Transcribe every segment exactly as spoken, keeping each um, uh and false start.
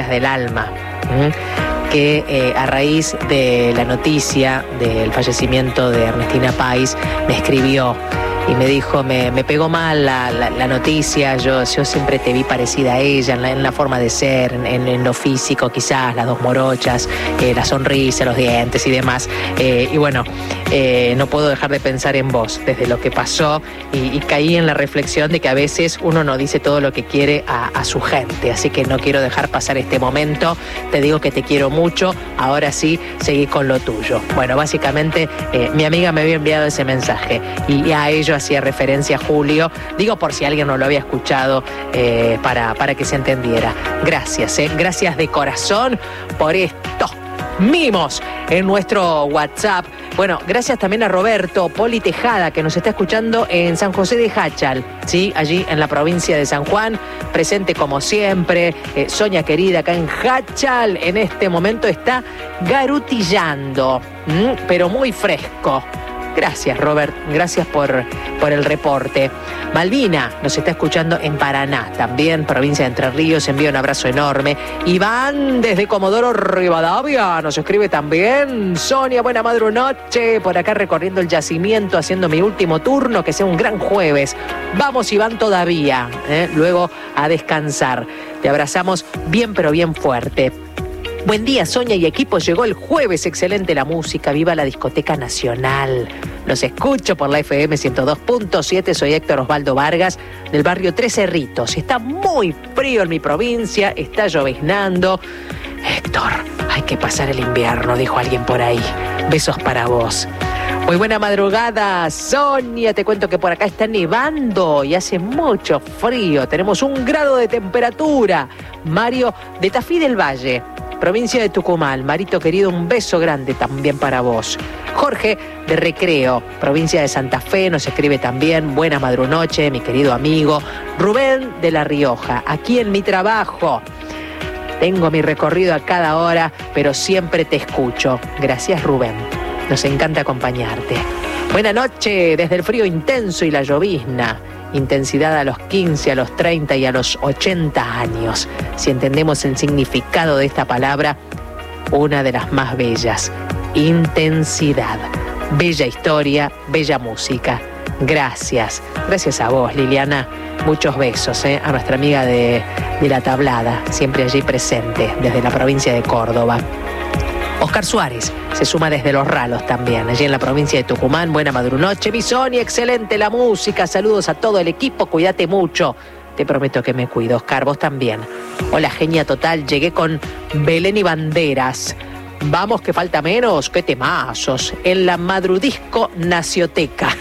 del alma, ¿m? que eh, a raíz de la noticia del fallecimiento de Ernestina Pais me escribió y me dijo, me, me pegó mal la, la, la noticia, yo, yo siempre te vi parecida a ella en la, en la forma de ser, en, en, en lo físico quizás, las dos morochas, eh, la sonrisa, los dientes y demás. Eh, y bueno, eh, no puedo dejar de pensar en vos desde lo que pasó y, y caí en la reflexión de que a veces uno no dice todo lo que quiere a, a su gente, así que no quiero dejar pasar este momento. Te digo que te quiero mucho, ahora sí, seguí con lo tuyo. Bueno, básicamente eh, mi amiga me había enviado ese mensaje y, y a ello hacía referencia a Julio, digo por si alguien no lo había escuchado, eh, para, para que se entendiera. Gracias, eh, gracias de corazón por estos mimos en nuestro WhatsApp. Bueno, gracias también a Roberto Poli Tejada, que nos está escuchando en San José de Jáchal, ¿sí? Allí en la provincia de San Juan, presente como siempre. eh, Sonia querida, acá en Jáchal, en este momento está garutillando, ¿m? Pero muy fresco. Gracias, Robert, gracias por, por el reporte. Malvina nos está escuchando en Paraná, también provincia de Entre Ríos, envía un abrazo enorme. Iván desde Comodoro Rivadavia nos escribe también. Sonia, buena madrunoche, por acá recorriendo el yacimiento, haciendo mi último turno, que sea un gran jueves. Vamos, Iván, todavía, ¿eh? Luego a descansar. Te abrazamos bien, pero bien fuerte. Buen día, Sonia y equipo. Llegó el jueves, excelente la música, viva la Discoteca Nacional. Los escucho por la F M ciento dos punto siete, soy Héctor Osvaldo Vargas, del barrio Tres Cerritos. Está muy frío en mi provincia, está lloviznando. Héctor, hay que pasar el invierno, dijo alguien por ahí. Besos para vos. Muy buena madrugada, Sonia. Te cuento que por acá está nevando y hace mucho frío. Tenemos un grado de temperatura. Mario de Tafí del Valle, provincia de Tucumán. Marito querido, un beso grande también para vos. Jorge de Recreo, provincia de Santa Fe, nos escribe también. Buena madrunoche, mi querido amigo. Rubén de La Rioja, aquí en mi trabajo. Tengo mi recorrido a cada hora, pero siempre te escucho. Gracias, Rubén. Nos encanta acompañarte. Buena noche desde el frío intenso y la llovizna. Intensidad a los quince, a los treinta y a los ochenta años. Si entendemos el significado de esta palabra, una de las más bellas. Intensidad. Bella historia, bella música. Gracias. Gracias a vos, Liliana. Muchos besos, ¿eh? A nuestra amiga de, de La Tablada, siempre allí presente, desde la provincia de Córdoba. Oscar Suárez se suma desde Los Ralos también, allí en la provincia de Tucumán. Buena madrunoche, mi Sonia, excelente la música. Saludos a todo el equipo, cuídate mucho. Te prometo que me cuido, Oscar, vos también. Hola, genia total, llegué con Belén y Banderas. Vamos, que falta menos, qué temazos. En la Madrudisco Nacioteca.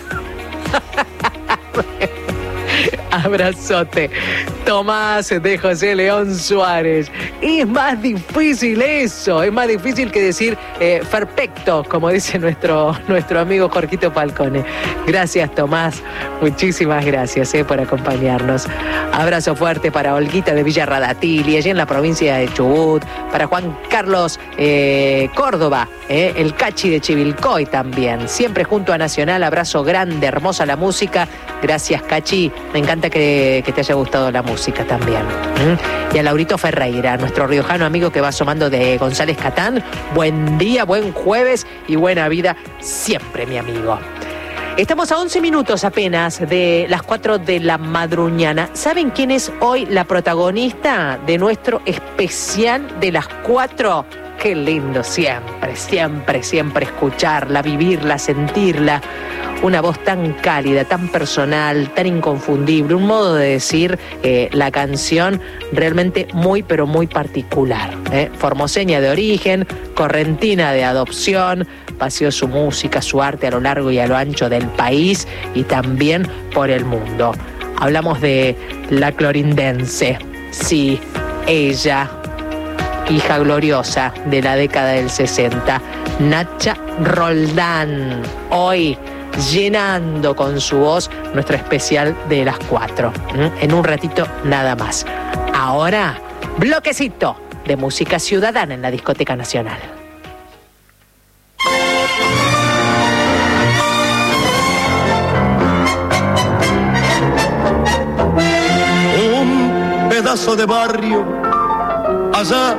Abrazote. Tomás de José León Suárez. Es más difícil eso, es más difícil que decir eh, perfecto, como dice nuestro, nuestro amigo Jorquito Falcone. Gracias, Tomás, muchísimas gracias eh, por acompañarnos. Abrazo fuerte para Olguita de Villa Radatili, allí en la provincia de Chubut, para Juan Carlos eh, Córdoba, eh, el Cachi de Chivilcoy también, siempre junto a Nacional. Abrazo grande, hermosa la música. Gracias, Cachi, me encanta que, que te haya gustado la música también. ¿Mm? Y a Laurito Ferreira, nuestro riojano amigo que va asomando de González Catán. Buen día, buen jueves y buena vida siempre, mi amigo. Estamos a once minutos apenas de las cuatro de la madruñana. ¿Saben quién es hoy la protagonista de nuestro especial de las cuatro? Qué lindo siempre, siempre, siempre escucharla, vivirla, sentirla. Una voz tan cálida, tan personal, tan inconfundible. Un modo de decir eh, la canción realmente muy, pero muy particular. ¿eh? Formoseña de origen, correntina de adopción. Paseó su música, su arte a lo largo y a lo ancho del país y también por el mundo. Hablamos de la clorindense. Sí, ella, hija gloriosa de la década del sesenta, Nacha Roldán. Hoy llenando con su voz nuestro especial de las cuatro. ¿Mm? En un ratito nada más. Ahora, bloquecito de música ciudadana en la Discoteca Nacional. Un pedazo de barrio allá